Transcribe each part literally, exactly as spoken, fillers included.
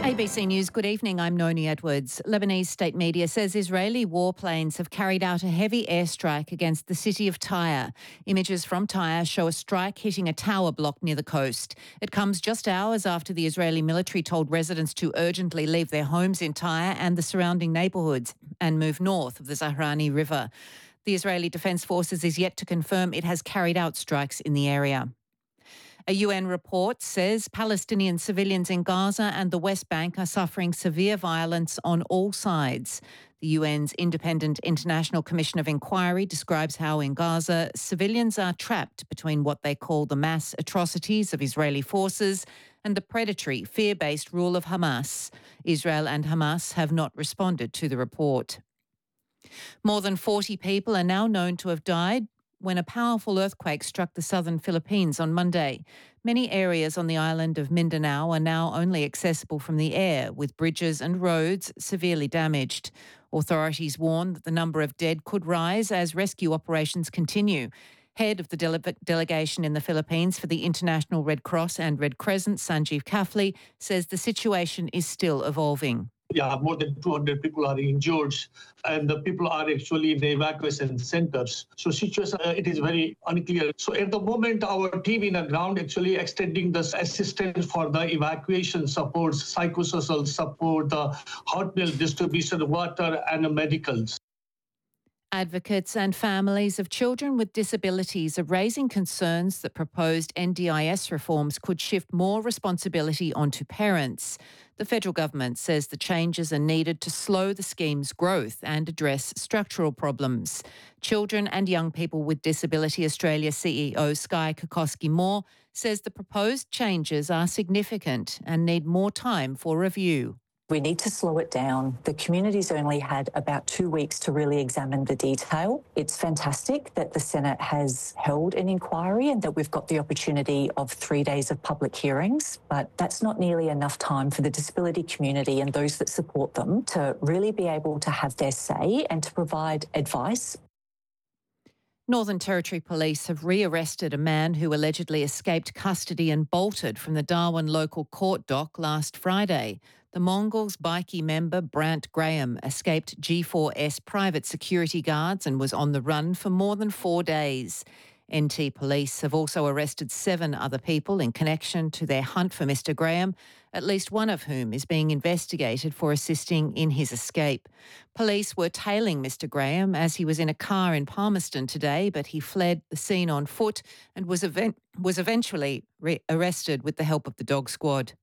A B C News, good evening. I'm Noni Edwards. Lebanese state media says Israeli warplanes have carried out a heavy airstrike against the city of Tyre. Images from Tyre show a strike hitting a tower block near the coast. It comes just hours after the Israeli military told residents to urgently leave their homes in Tyre and the surrounding neighbourhoods and move north of the Zahrani River. The Israeli Defence Forces is yet to confirm it has carried out strikes in the area. A U N report says Palestinian civilians in Gaza and the West Bank are suffering severe violence on all sides. The U N's Independent International Commission of Inquiry describes how in Gaza, civilians are trapped between what they call the mass atrocities of Israeli forces and the predatory, fear-based rule of Hamas. Israel and Hamas have not responded to the report. More than forty people are now known to have died when a powerful earthquake struck the southern Philippines on Monday. Many areas on the island of Mindanao are now only accessible from the air, with bridges and roads severely damaged. Authorities warn that the number of dead could rise as rescue operations continue. Head of the dele- delegation in the Philippines for the International Red Cross and Red Crescent, Sanjeev Kafli, says the situation is still evolving. Yeah, more than two hundred people are injured, and the people are actually in the evacuation centers. So situation, uh, it is very unclear. So at the moment, our team in the ground actually extending this assistance for the evacuation support, psychosocial support, the hot meal distribution, water, and medicals. Advocates and families of children with disabilities are raising concerns that proposed N D I S reforms could shift more responsibility onto parents. The federal government says the changes are needed to slow the scheme's growth and address structural problems. Children and Young People with Disability Australia C E O Sky Kokoski-Moore says the proposed changes are significant and need more time for review. We need to slow it down. The community's only had about two weeks to really examine the detail. It's fantastic that the Senate has held an inquiry and that we've got the opportunity of three days of public hearings, but that's not nearly enough time for the disability community and those that support them to really be able to have their say and to provide advice. Northern Territory Police have rearrested a man who allegedly escaped custody and bolted from the Darwin local court dock last Friday. The Mongols bikie member Brant Graham escaped G four S private security guards and was on the run for more than four days. N T Police have also arrested seven other people in connection to their hunt for Mister Graham, at least one of whom is being investigated for assisting in his escape. Police were tailing Mister Graham as he was in a car in Palmerston today, but he fled the scene on foot and was, event- was eventually re- arrested with the help of the dog squad.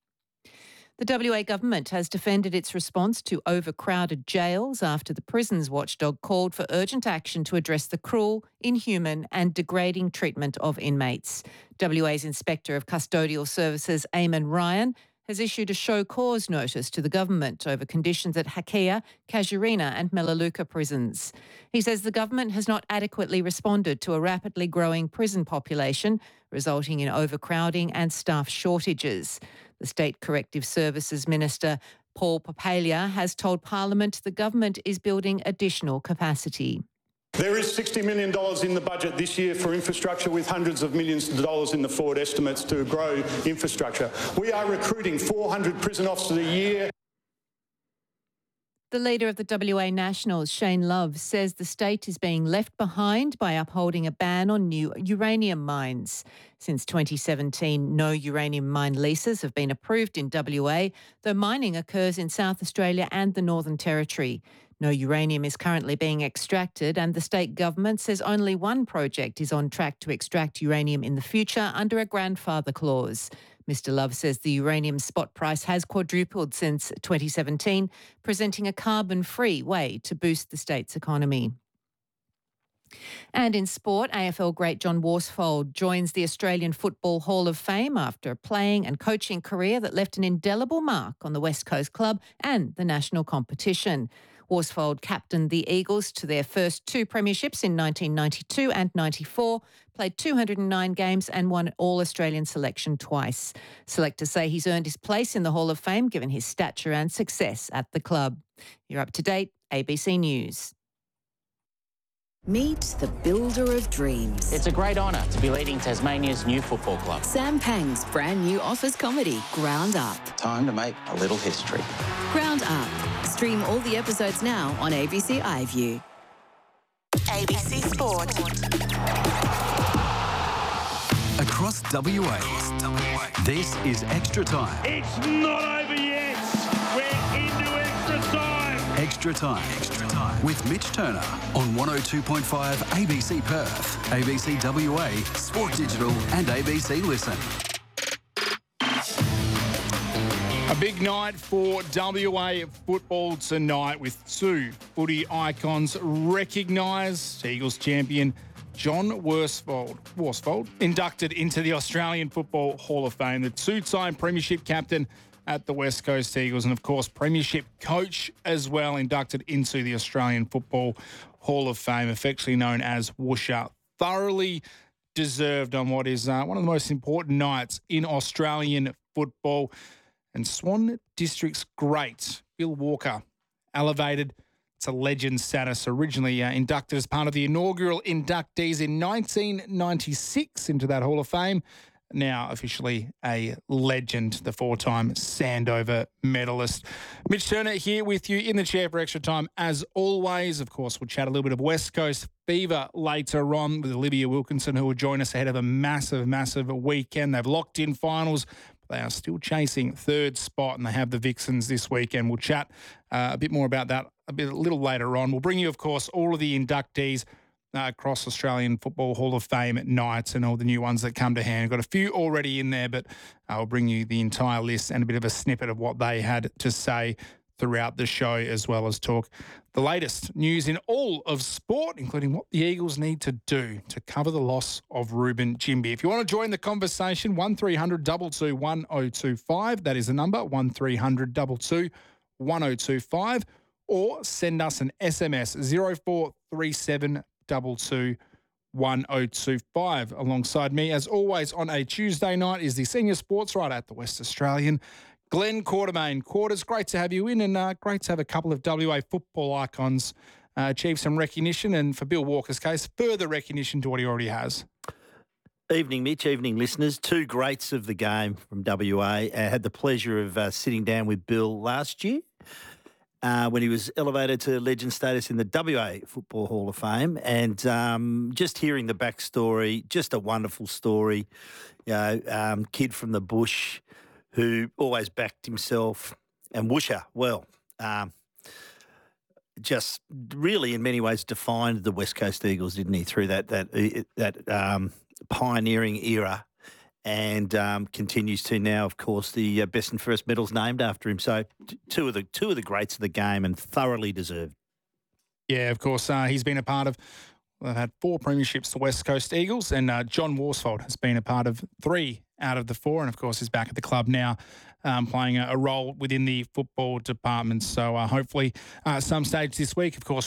The W A government has defended its response to overcrowded jails after the Prisons Watchdog called for urgent action to address the cruel, inhuman and degrading treatment of inmates. W A's Inspector of Custodial Services, Eamon Ryan, has issued a show cause notice to the government over conditions at Hakea, Casuarina and Melaleuca prisons. He says the government has not adequately responded to a rapidly growing prison population, resulting in overcrowding and staff shortages. The State Corrective Services Minister, Paul Papalia, has told Parliament the government is building additional capacity. There is sixty million dollars in the budget this year for infrastructure, with hundreds of millions of dollars in the forward estimates to grow infrastructure. We are recruiting four hundred prison officers a year. The leader of the W A Nationals, Shane Love, says the state is being left behind by upholding a ban on new uranium mines. Since twenty seventeen, no uranium mine leases have been approved in W A, though mining occurs in South Australia and the Northern Territory. No uranium is currently being extracted, and the state government says only one project is on track to extract uranium in the future under a grandfather clause. Mister Love says the uranium spot price has quadrupled since twenty seventeen, presenting a carbon-free way to boost the state's economy. And in sport, A F L great John Worsfold joins the Australian Football Hall of Fame after a playing and coaching career that left an indelible mark on the West Coast club and the national competition. Worsfold captained the Eagles to their first two premierships in nineteen ninety-two and ninety-four, played two hundred nine games and won All-Australian selection twice. Selectors say he's earned his place in the Hall of Fame given his stature and success at the club. You're up to date, A B C News. Meet the builder of dreams. It's a great honour to be leading Tasmania's new football club. Sam Pang's brand new office comedy, Ground Up. Time to make a little history. Ground Up. Stream all the episodes now on A B C iView. A B C Sport. Across W A, this is Extra Time. It's not over yet. We're into extra time. Extra Time. Extra Time. With Mitch Turner on one oh two point five A B C Perth, A B C W A, Sport Digital and A B C Listen. A big night for W A football tonight with two footy icons recognised. Eagles champion John Worsfold, Worsfold inducted into the Australian Football Hall of Fame, the two-time premiership captain at the West Coast Eagles, and of course premiership coach as well, inducted into the Australian Football Hall of Fame, affectionately known as Woosha. Thoroughly deserved on what is uh, one of the most important nights in Australian football. And Swan District's great Bill Walker elevated to legend status, originally uh, inducted as part of the inaugural inductees in nineteen ninety-six into that Hall of Fame. Now officially a legend, the four-time Sandover medalist. Mitch Turner here with you in the chair for Extra Time as always. Of course, we'll chat a little bit of West Coast fever later on with Olivia Wilkinson, who will join us ahead of a massive, massive weekend. They've locked in finals. They are still chasing third spot, and they have the Vixens this weekend. We'll chat uh, a bit more about that a bit a little later on. We'll bring you, of course, all of the inductees uh, across Australian Football Hall of Fame at nights and all the new ones that come to hand. Got a few already in there, but I'll bring you the entire list and a bit of a snippet of what they had to say throughout the show, as well as talk the latest news in all of sport, including what the Eagles need to do to cover the loss of Ruben Jimby. If you want to join the conversation, one three hundred two two one oh two five. That is the number, one three hundred two two one oh two five. Or send us an S M S, zero four three seven two two one oh two five. Alongside me, as always, on a Tuesday night is the senior sports writer at the West Australian, Glenn Quartermain. Quarters, great to have you in, and uh, great to have a couple of W A football icons uh, achieve some recognition, and for Bill Walker's case, further recognition to what he already has. Evening, Mitch. Evening, listeners. Two greats of the game from W A. I had the pleasure of uh, sitting down with Bill last year uh, when he was elevated to legend status in the W A Football Hall of Fame, and um, just hearing the backstory, just a wonderful story. You know, um, kid from the bush who always backed himself, and Woosha, well, um, just really in many ways defined the West Coast Eagles, didn't he, through that that that um, pioneering era, and um, continues to now, of course, the uh, best and first medals named after him. So t- two of the two of the greats of the game, and thoroughly deserved. Yeah, of course, uh, he's been a part of. They've had four premierships, the West Coast Eagles, and uh, John Worsfold has been a part of three out of the four, and of course is back at the club now, um, playing a, a role within the football department. So uh, hopefully uh, some stage this week, of course,